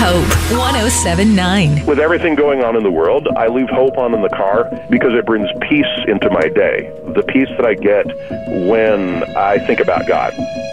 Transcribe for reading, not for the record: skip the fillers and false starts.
Hope 1079. With everything going on in the world, I leave hope on in the car because it brings peace into my day. The peace that I get when I think about God.